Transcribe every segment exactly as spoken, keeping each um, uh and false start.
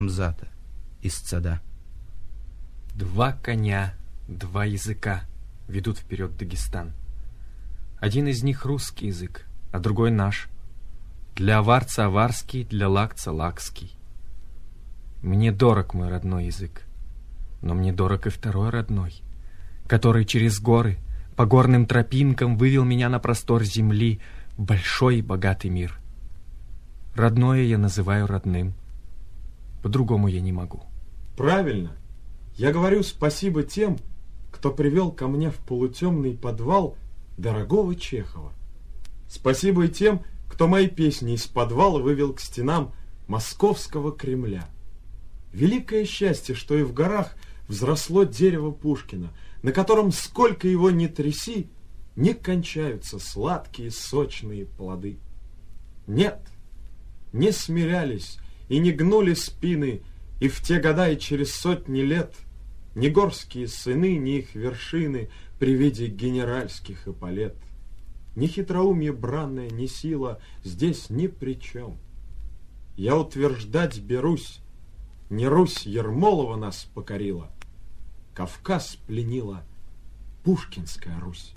Мзата из Цада. Два коня, два языка ведут вперед Дагестан. Один из них русский язык, а другой наш. Для аварца аварский, для лакца лакский. Мне дорог мой родной язык, но мне дорог и второй родной, который через горы, по горным тропинкам вывел меня на простор земли в большой и богатый мир. Родное я называю родным. По-другому я не могу. Правильно. Я говорю спасибо тем, кто привел ко мне в полутемный подвал дорогого Чехова. Спасибо и тем, кто мои песни из подвала вывел к стенам московского Кремля. Великое счастье, что и в горах взросло дерево Пушкина, на котором, сколько его ни тряси, не кончаются сладкие сочные плоды. Нет, не смирялись и не гнули спины, и в те года и через сотни лет ни горские сыны, ни их вершины при виде генеральских эполет. Ни хитроумие бранное, ни сила здесь ни при чем. Я утверждать берусь, не Русь Ермолова нас покорила, Кавказ пленила Пушкинская Русь.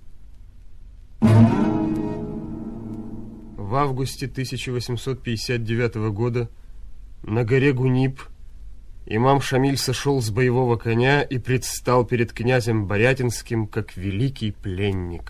В августе тысяча восемьсот пятьдесят девятого года на горе Гунип имам Шамиль сошел с боевого коня и предстал перед князем Борятинским как великий пленник.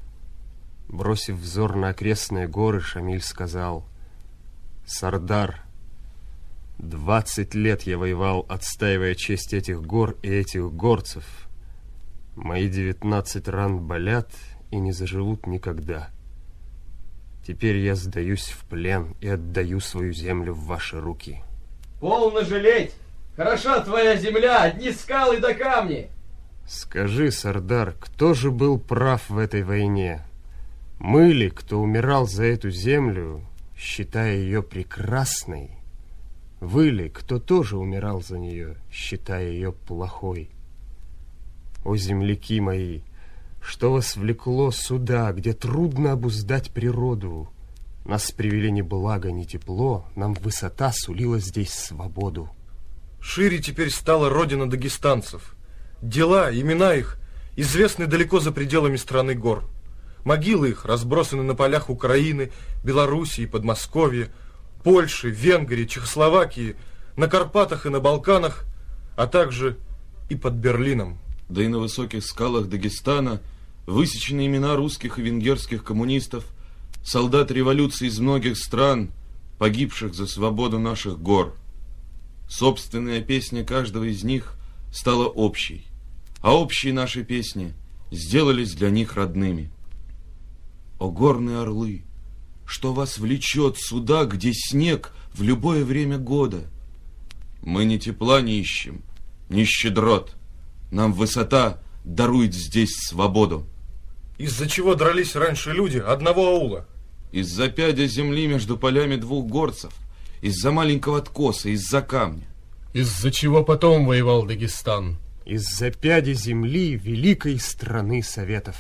Бросив взор на окрестные горы, Шамиль сказал: «Сардар, двадцать лет я воевал, отстаивая честь этих гор и этих горцев. Мои девятнадцать ран болят и не заживут никогда. Теперь я сдаюсь в плен и отдаю свою землю в ваши руки». Полно жалеть! Хороша твоя земля, одни скалы да камни. Скажи, Сардар, кто же был прав в этой войне? Мы ли, кто умирал за эту землю, считая ее прекрасной? Вы ли, кто тоже умирал за нее, считая ее плохой? О, земляки мои, что вас влекло сюда, где трудно обуздать природу? Нас привели ни благо, ни тепло, нам высота сулила здесь свободу. Шире теперь стала родина дагестанцев. Дела, имена их известны далеко за пределами страны гор. Могилы их разбросаны на полях Украины, Белоруссии, Подмосковья, Польши, Венгрии, Чехословакии, на Карпатах и на Балканах, а также и под Берлином. Да и на высоких скалах Дагестана высечены имена русских и венгерских коммунистов, солдат революции из многих стран, погибших за свободу наших гор. Собственная песня каждого из них стала общей, а общие наши песни сделались для них родными. О, горные орлы, что вас влечет сюда, где снег в любое время года? Мы ни тепла не ищем, ни щедрот. Нам высота дарует здесь свободу. Из-за чего дрались раньше люди одного аула? Из-за пядя земли между полями двух горцев, из-за маленького откоса, из-за камня. Из-за чего потом воевал Дагестан? Из-за пяди земли великой страны Советов.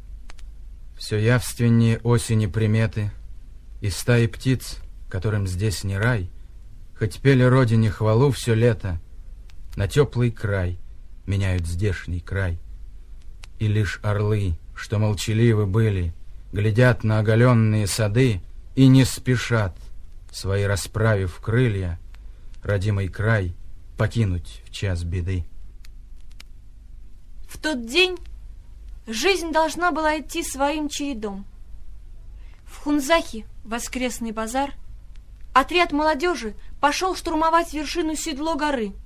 Все явственнее осени приметы, и стаи птиц, которым здесь не рай, хоть пели родине хвалу все лето, на теплый край меняют здешний край. И лишь орлы, что молчаливы были, глядят на оголенные сады и не спешат, свои расправив крылья, родимый край покинуть в час беды. В тот день жизнь должна была идти своим чередом. В Хунзахе, воскресный базар, отряд молодежи пошел штурмовать вершину Седло горы.